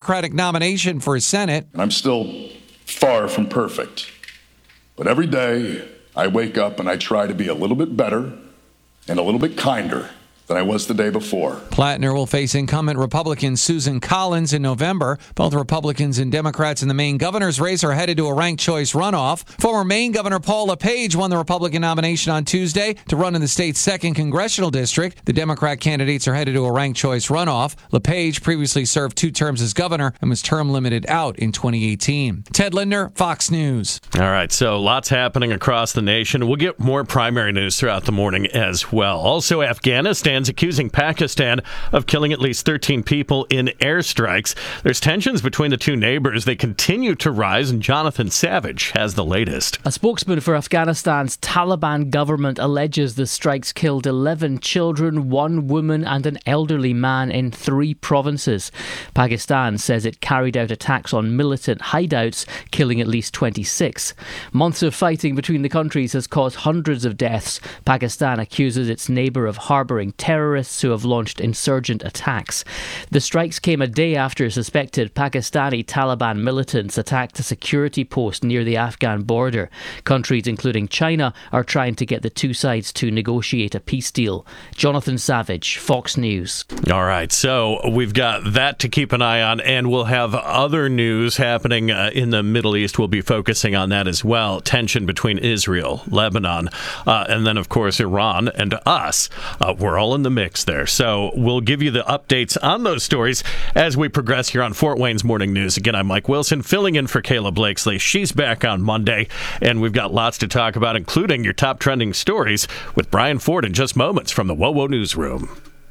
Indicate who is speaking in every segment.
Speaker 1: Democratic nomination for Senate.
Speaker 2: I'm still far from perfect, but every day I wake up and I try to be a little bit better and a little bit kinder than I was the day before.
Speaker 1: Plattner will face incumbent Republican Susan Collins in November. Both Republicans and Democrats in the Maine governor's race are headed to a ranked choice runoff. Former Maine Governor Paul LePage won the Republican nomination on Tuesday to run in the state's 2nd congressional district. The Democrat candidates are headed to a ranked choice runoff. LePage previously served 2 terms as governor and was term limited out in 2018. Ted Linder, Fox News.
Speaker 3: All right, so lots happening across the nation. We'll get more primary news throughout the morning as well. Also, Afghanistan accusing Pakistan of killing at least 13 people in airstrikes. There's tensions between the two neighbors. They continue to rise, and Jonathan Savage has the latest.
Speaker 4: A spokesman for Afghanistan's Taliban government alleges the strikes killed 11 children, 1 woman and an elderly man in 3 provinces. Pakistan says it carried out attacks on militant hideouts, killing at least 26. Months of fighting between the countries has caused hundreds of deaths. Pakistan accuses its neighbour of harbouring terrorists who have launched insurgent attacks. The strikes came a day after suspected Pakistani Taliban militants attacked a security post near the Afghan border. Countries including China are trying to get the two sides to negotiate a peace deal. Jonathan Savage, Fox News.
Speaker 3: All right, so we've got that to keep an eye on, and we'll have other news happening in the Middle East. We'll be focusing on that as well. Tension between Israel, Lebanon, and then, of course, Iran and us. We're all in the mix there. So we'll give you the updates on those stories as we progress here on Fort Wayne's Morning News. Again, I'm Mike Wilson, filling in for Kayla Blakesley. She's back on Monday, and we've got lots to talk about, including your top trending stories with Brian Ford in just moments from the WOWO Newsroom.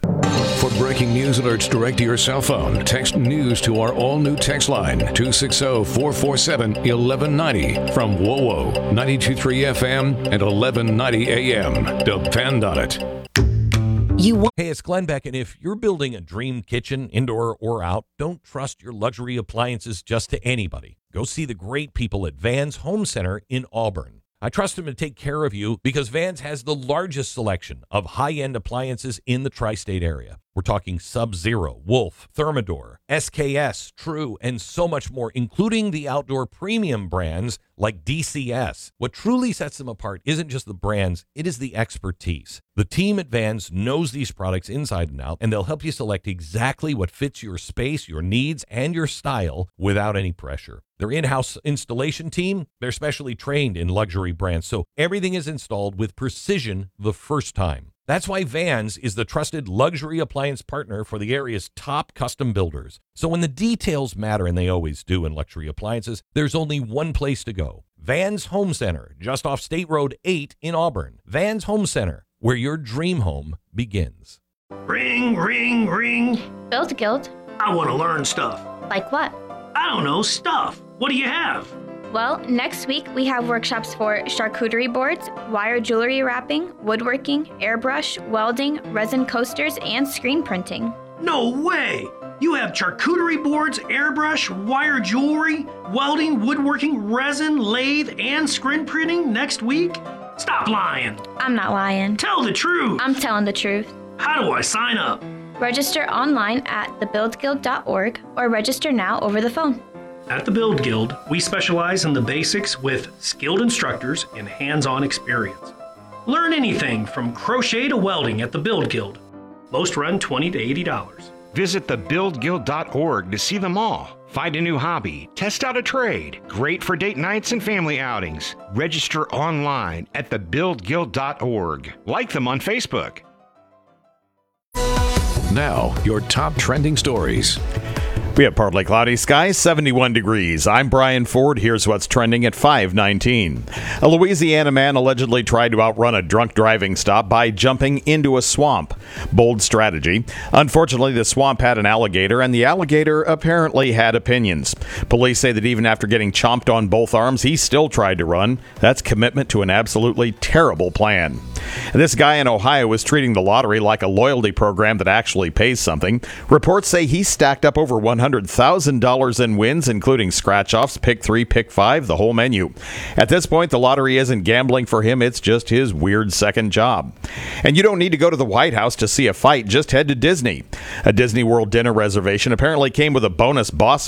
Speaker 5: For breaking news alerts direct to your cell phone, text news to our all-new text line, 260-447-1190 from WOWO, 92.3 FM and 1190 AM. Depend on it.
Speaker 6: Hey, it's Glenn Beck, and if you're building a dream kitchen, indoor or out, don't trust your luxury appliances just to anybody. Go see the great people at Vans Home Center in Auburn. I trust them to take care of you because Vans has the largest selection of high-end appliances in the tri-state area. We're talking Sub-Zero, Wolf, Thermador, SKS, True, and so much more, including the outdoor premium brands like DCS. What truly sets them apart isn't just the brands, it is the expertise. The team at Vans knows these products inside and out, and they'll help you select exactly what fits your space, your needs, and your style without any pressure. Their in-house installation team, they're specially trained in luxury brands, so everything is installed with precision the first time. That's why Vans is the trusted luxury appliance partner for the area's top custom builders. So when the details matter, and they always do in luxury appliances, there's only one place to go. Vans Home Center, just off State Road 8 in Auburn. Vans Home Center, where your dream home begins.
Speaker 7: Ring, ring, ring.
Speaker 8: Build Guild.
Speaker 7: I want to learn stuff.
Speaker 8: Like what?
Speaker 7: I don't know, stuff. What do you have?
Speaker 8: Well, next week we have workshops for charcuterie boards, wire jewelry wrapping, woodworking, airbrush, welding, resin coasters, and screen printing.
Speaker 7: No way! You have charcuterie boards, airbrush, wire jewelry, welding, woodworking, resin, lathe, and screen printing next week? Stop lying!
Speaker 8: I'm not lying.
Speaker 7: Tell the truth!
Speaker 8: I'm telling the truth.
Speaker 7: How do I sign up?
Speaker 8: Register online at thebuildguild.org or register now over the phone.
Speaker 7: At the Build Guild, we specialize in the basics with skilled instructors and hands-on experience. Learn anything from crochet to welding at the Build Guild. Most run $20 to $80.
Speaker 9: Visit thebuildguild.org to see them all. Find a new hobby, test out a trade. Great for date nights and family outings. Register online at thebuildguild.org. Like them on Facebook.
Speaker 5: Now, your top trending stories.
Speaker 3: We have partly cloudy skies, 71 degrees. I'm Brian Ford. Here's what's trending at 5:19. A Louisiana man allegedly tried to outrun a drunk driving stop by jumping into a swamp. Bold strategy. Unfortunately, the swamp had an alligator, and the alligator apparently had opinions. Police say that even after getting chomped on both arms, he still tried to run. That's commitment to an absolutely terrible plan. This guy in Ohio was treating the lottery like a loyalty program that actually pays something. Reports say he stacked up over $100,000 in wins, including scratch-offs, pick 3, pick 5, the whole menu. At this point, the lottery isn't gambling for him. It's just his weird second job. And you don't need to go to the White House to see a fight. Just head to Disney. A Disney World dinner reservation apparently came with a bonus boss